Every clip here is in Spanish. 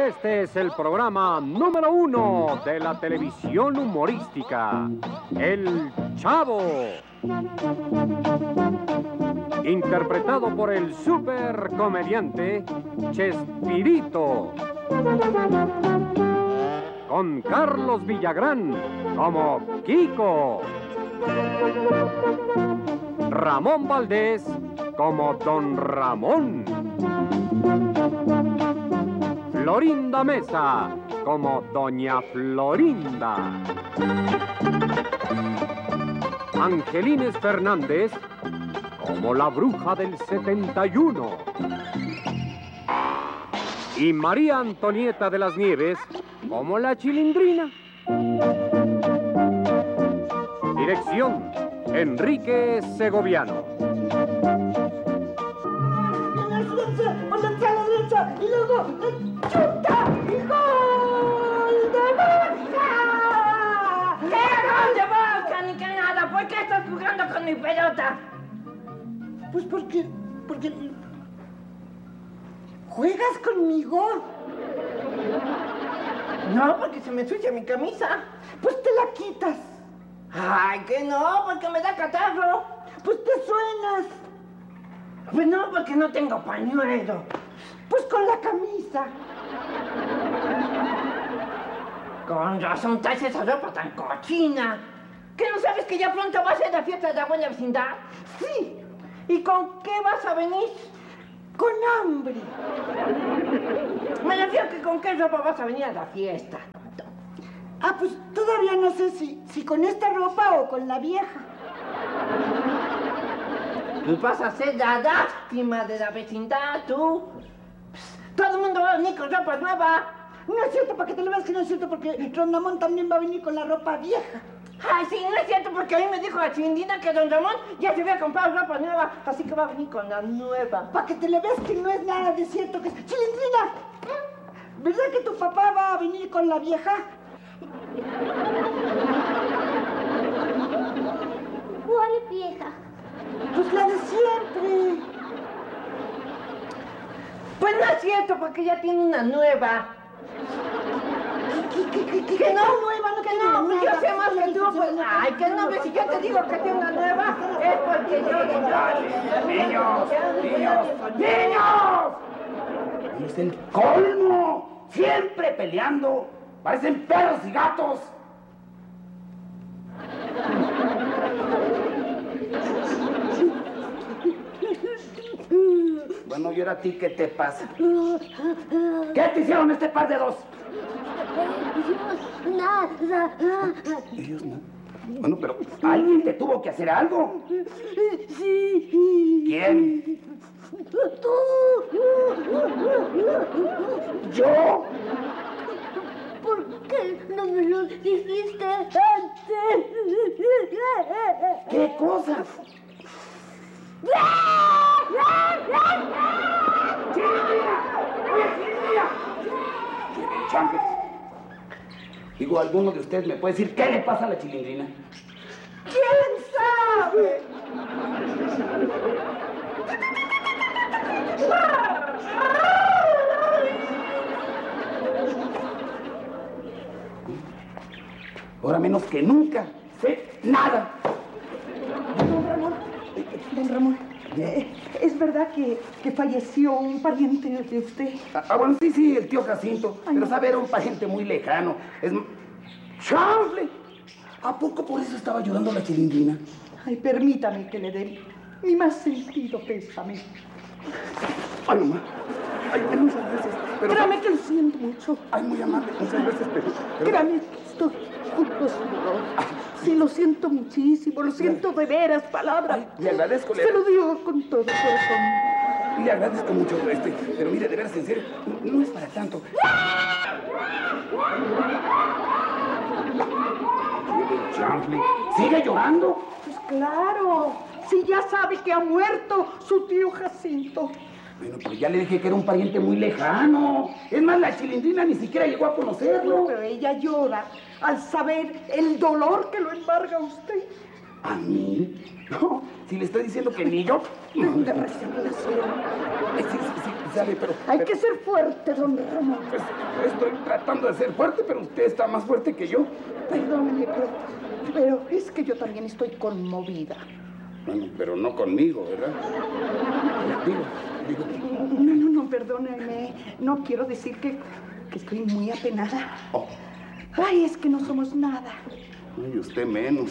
Este es el programa número 1 de la televisión humorística, El Chavo. Interpretado por el supercomediante Chespirito. Con Carlos Villagrán como Kiko. Ramón Valdés como Don Ramón. Florinda Mesa como Doña Florinda. Angelines Fernández como la bruja del 71. Y María Antonieta de las Nieves como la Chilindrina. Dirección, Enrique Segoviano. Por la derecha, y luego chuta y gol de Boca. ¿Qué gol de Boca? Ni que nada. ¿Por qué estás jugando con mi pelota? Pues porque... ¿Juegas conmigo? No, porque se me ensucia mi camisa. Pues te la quitas. Ay, que no, porque me da catarro. Pues te suenas. Pues no, porque no tengo pañuelo. Pues con la camisa. Con razón traes esa ropa tan cochina. ¿Qué no sabes que ya pronto va a ser la fiesta de la buena vecindad? Sí. ¿Y con qué vas a venir? Con hambre. Me refiero que con qué ropa vas a venir a la fiesta. Ah, pues todavía no sé si con esta ropa o con la vieja. Tú vas a ser la lástima de la vecindad, tú. Todo el mundo va a venir con ropa nueva. No es cierto, para que te lo veas que no es cierto, porque Don Ramón también va a venir con la ropa vieja. Ay, sí, no es cierto, porque a mí me dijo la Chilindrina que Don Ramón ya se había comprado ropa nueva, así que va a venir con la nueva. Para que te lo veas que no es nada de cierto que es... Chilindrina, ¿verdad que tu papá va a venir con la vieja? ¿Cuál vieja? Pues la de siempre. Pues no es cierto, porque ya tiene una nueva. Que no, nueva, no Que tiene no, nada. yo sé más que tú, pues. Ay, que no, si yo te digo que tiene una nueva, es porque yo... ¡Niños! ¡Es el colmo! ¡Siempre peleando! ¡Parecen perros y gatos! Bueno, ¿y ahora a ti qué te pasa? ¿Qué te hicieron este par de dos? Nada. Ellos no. Bueno, pero alguien te tuvo que hacer algo. Sí. ¿Quién? Tú. ¿Yo? ¿Por qué no me lo dijiste antes? ¿Qué cosas? Chanques. Digo, ¿alguno de ustedes me puede decir qué le pasa a la Chilindrina? ¿Quién sabe? Ahora menos que nunca sé nada. Don Ramón, ¿es verdad que falleció un pariente de usted? Bueno, sí, el tío Jacinto. Pero sabe, era un pariente muy lejano. ¡Chanfle! ¿A poco por eso estaba llorando la Chilindrina? Ay, permítame que le dé mi más sentido pésame. Ay, mamá. Ay, muchas gracias. Pero... Créame que lo siento mucho. Ay, muy amable. Muchas gracias, pero... Créame que estoy junto su dolor. Sí, lo siento muchísimo. Lo siento de veras, palabras. Ay, le agradezco. Se lo digo con todo corazón. Le agradezco mucho, pero mire, de veras, en serio, no es para tanto. Chanfle, ¿sigue llorando? Pues claro, si ya sabe que ha muerto su tío Jacinto. Bueno, pero ya le dije que era un pariente muy lejano. Es más, la Chilindrina ni siquiera llegó a conocerlo. Pero ella llora al saber el dolor que lo embarga a usted. ¿A mí? No, si le estoy diciendo que ni yo. De resignación. Sí, sabe, pero... Hay que ser fuerte, don Ramón. Pues, estoy tratando de ser fuerte, pero usted está más fuerte que yo. Perdóneme, pero es que yo también estoy conmovida. Bueno, pero no conmigo, ¿verdad? Digo. No, perdóneme. No quiero decir que estoy muy apenada. Oh. Ay, es que no somos nada. Y usted menos.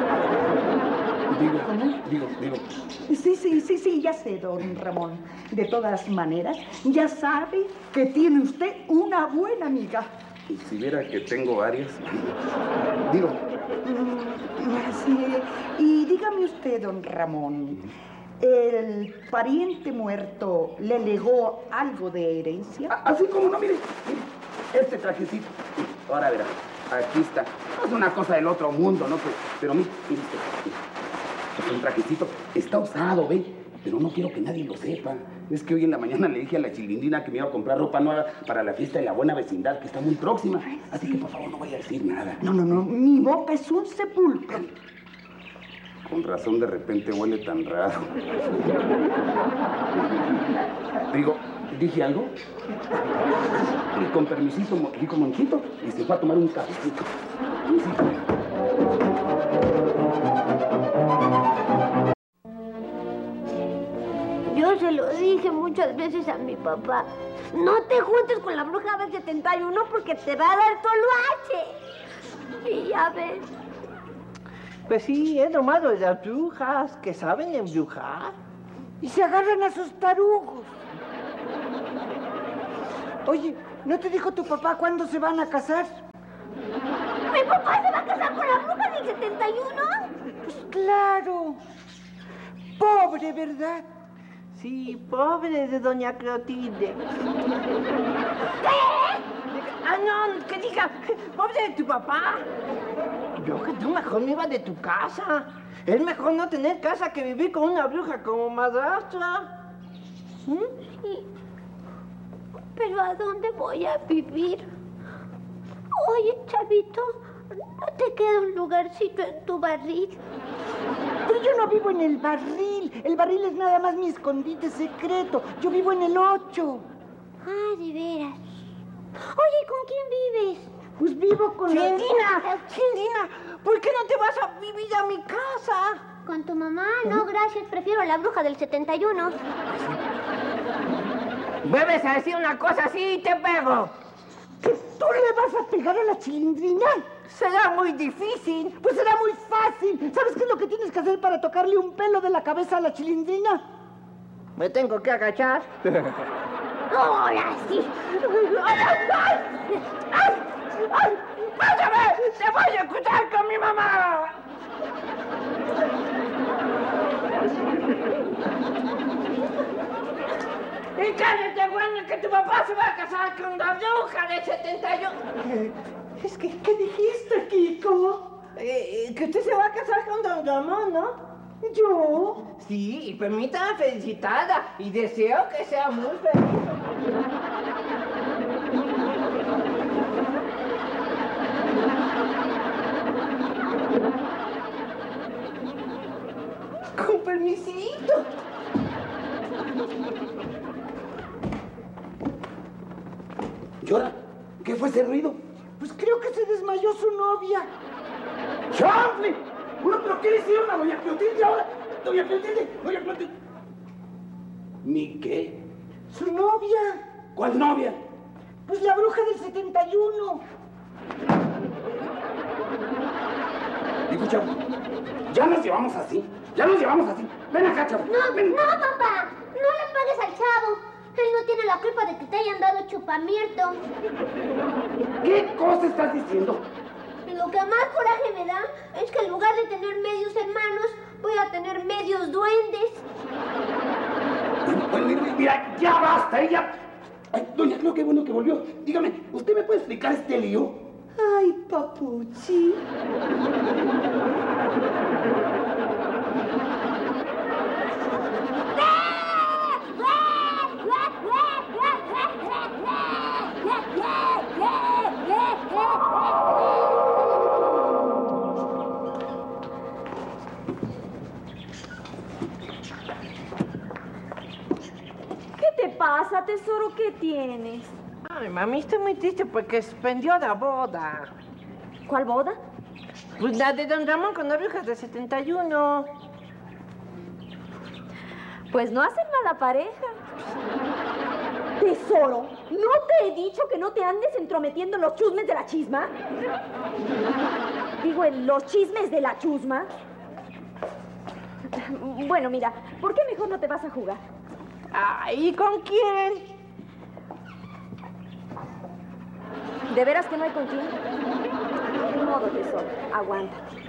Digo. Sí, ya sé, don Ramón. De todas maneras, ya sabe que tiene usted una buena amiga. Y si viera que tengo varias. Digo. Sí, y dígame usted, don Ramón, ¿el pariente muerto le legó algo de herencia? Así como no, mire, este trajecito. Ahora verá, aquí está. No es una cosa del otro mundo, ¿no? Pero mire usted. Es un trajecito, está usado, ¿ve? Pero no quiero que nadie lo sepa. Es que hoy en la mañana le dije a la Chilindrina que me iba a comprar ropa nueva para la fiesta de la buena vecindad, que está muy próxima. Así que, por favor, no vaya a decir nada. No, mi boca es un sepulcro. Con razón, de repente huele tan raro. Digo, ¿dije algo? Y con permisito, dijo Monchito, y se fue a tomar un cafecito. Yo se lo dije muchas veces a mi papá. No te juntes con la bruja del 71 porque te va a dar toloache. Y ya ves. Pues sí, es nomás de las brujas que saben embrujar. Y se agarran a sus tarugos. Oye, ¿no te dijo tu papá cuándo se van a casar? ¿Mi papá se va a casar con la bruja del 71? Pues claro. Pobre, ¿verdad? Sí, pobre de doña Clotilde. ¿Qué? Ah, no, que diga, pobre de tu papá. Yo que tú mejor me iba de tu casa. Es mejor no tener casa que vivir con una bruja como madrastra. Sí. ¿Pero a dónde voy a vivir? Oye, chavito, ¿no te queda un lugarcito en tu barril? Pero yo no vivo en el barril. El barril es nada más mi escondite secreto. Yo vivo en el 8. Ah, de veras. Oye, ¿con quién vives? Pues vivo con Chilindrina, ¿por qué no te vas a vivir a mi casa? ¿Con tu mamá? No, gracias, prefiero a la bruja del 71. Vuelves a decir una cosa así y te pego. ¿Que tú le vas a pegar a la Chilindrina? Será muy difícil. Pues será muy fácil. ¿Sabes qué es lo que tienes que hacer para tocarle un pelo de la cabeza a la Chilindrina? Me tengo que agachar. ¡Ahora sí! ¡Ay! ¡Pásame! ¡Te voy a escuchar con mi mamá! Y cállate, bueno, que tu papá se va a casar con la bruja del 71. ¿Qué dijiste, Kiko? Que usted se va a casar con don Ramón, ¿no? ¿Yo? Sí, y permítame felicitarla y deseo que sea muy feliz. Con permisito. ¿Llora? ¿Qué fue ese ruido? Pues creo que se desmayó su novia. ¡Chanfle! Bueno, ¿pero qué le hicieron a doña Clotilde ahora? Doña Clotilde. ¿Mi qué? ¿Su novia? ¿Cuál novia? Pues la bruja del 71. Digo, chavo, ya nos llevamos así. Ven acá, chavo. Ven. No, papá. No le pagues al chavo. Él no tiene la culpa de que te hayan dado chupamierto. ¿Qué cosa estás diciendo? Lo que más coraje me da es que en lugar de tener medios hermanos, voy a tener medios duendes. Bueno, mira, ya basta, ella. Ay, doña Cleo, qué bueno que volvió. Dígame, ¿usted me puede explicar este lío? Ay, papuchi. hijo, ¿qué tienes? Ay, mami, estoy muy triste porque suspendió la boda. ¿Cuál boda? Pues la de don Ramón con las brujas de 71. Pues no hacen mala pareja. Tesoro, ¿no te he dicho que no te andes entrometiendo en los chusmes de la chisma? Digo, en los chismes de la chusma. Bueno, mira, ¿por qué mejor no te vas a jugar? Ay, ¿y con quién? ¿De veras que no hay con quién? De modo, tesoro, aguántate.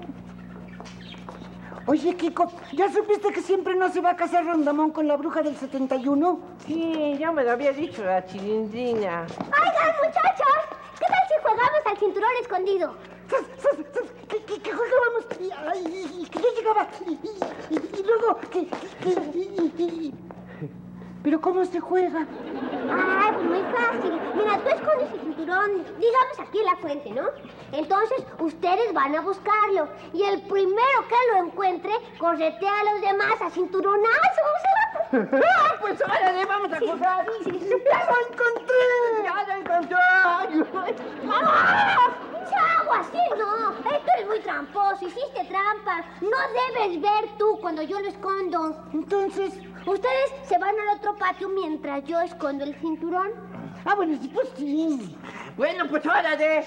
Oye, Kiko, ¿ya supiste que siempre no se va a casar Rondamón con la bruja del 71? Sí, ya me lo había dicho la Chilindrina. Oigan, muchachos, ¿qué tal si jugamos al cinturón escondido? Que jugábamos y que yo llegaba y luego que... ¿Pero cómo se juega? Ah, pues muy fácil. Mira, tú escondes el cinturón, digamos aquí en la fuente, ¿no? Entonces, ustedes van a buscarlo. Y el primero que lo encuentre, corretea a los demás a cinturonazos. ¡Ah, pues órale, vamos a jugar! Sí. ¡Ya lo encontré! ¡Ya lo encontré! ¡Ah! ¡Chavo, así no! Tú eres muy tramposo, hiciste trampa. No debes ver tú cuando yo lo escondo. Entonces... Ustedes se van al otro patio mientras yo escondo el cinturón. Ah, bueno, sí, pues sí. Bueno, pues órale.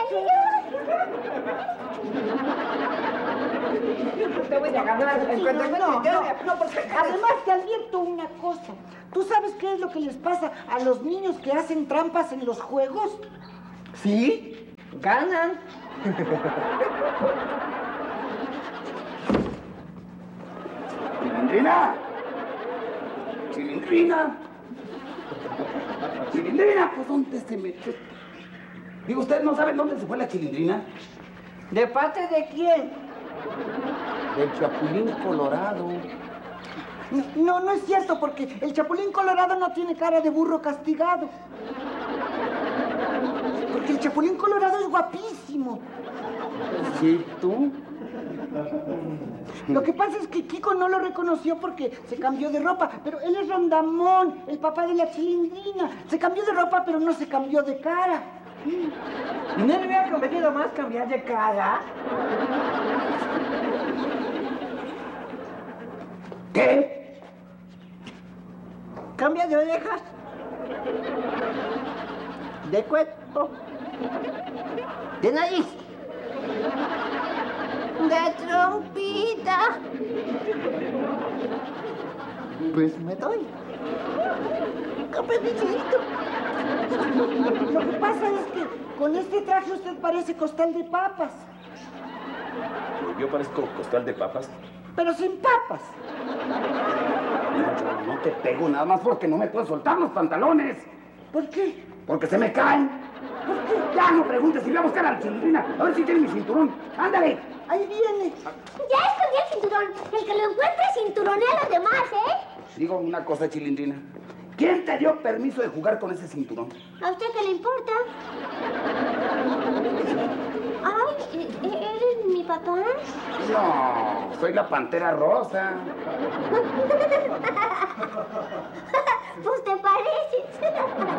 Te voy a agarrar en cuanto No, porque además te advierto una cosa. ¿Tú sabes qué es lo que les pasa a los niños que hacen trampas en los juegos? ¿Sí? Ganan. ¡Chilindrina! ¡Chilindrina! ¡Chilindrina! Pues, ¿dónde se metió? Digo, ¿ustedes no saben dónde se fue la Chilindrina? ¿De parte de quién? Del Chapulín Colorado. No es cierto, porque el Chapulín Colorado no tiene cara de burro castigado. Porque el Chapulín Colorado es guapísimo. ¿Sí, tú? Lo que pasa es que Kiko no lo reconoció porque se cambió de ropa, pero él es Rondamón, el papá de la Chilindrina. Se cambió de ropa, pero no se cambió de cara. ¿Y no le hubiera convenido más cambiar de cara? ¿Qué? ¿Cambia de orejas? ¿De cuerpo? ¿De nariz? De trompita. Pues me doy. Caperucito. Lo que pasa es que con este traje usted parece costal de papas. Yo parezco costal de papas. Pero sin papas. No te pego nada más porque no me puedo soltar los pantalones. ¿Por qué? Porque se me caen. ¿Por qué? Ya no preguntes, iré a buscar a la Chilindrina. A ver si tiene mi cinturón. ¡Ándale! Ahí viene. Ya escondí el cinturón. El que lo encuentre cinturonea a los demás, ¿eh? Digo una cosa, Chilindrina. ¿Quién te dio permiso de jugar con ese cinturón? ¿A usted qué le importa? Ay, ¿eres mi papá? No, soy la Pantera Rosa. Pues te pareces.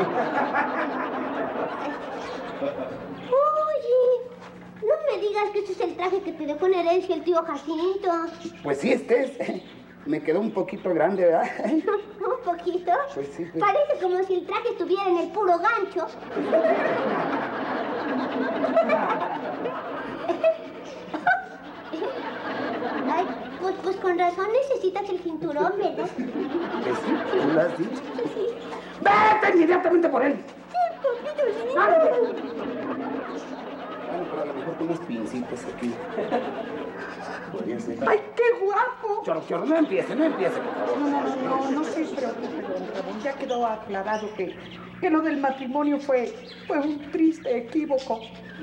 Oye, no me digas que ese es el traje que te dejó en herencia el tío Jacinto. Pues sí, me quedó un poquito grande, ¿verdad? ¿Un poquito? Pues sí, pues. Parece como si el traje estuviera en el puro gancho. Ay, pues con razón necesitas el cinturón, ¿verdad? Pues sí, tú lo has dicho. ¡Vete inmediatamente por él! ¡Ándale! Bueno, pero a lo mejor con unas pincitas aquí. Podría ser. ¡Ay, qué guapo! Chorro, no empiece, por favor. No se preocupe, don Ramón. Ya quedó aclarado que lo del matrimonio fue un triste equívoco.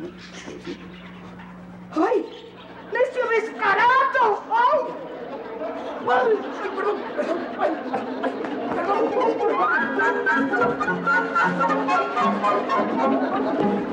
¡Ay! ¡Necio descarado! ¡Ay! ¡Ay, perdón! ¡Ay, perdón!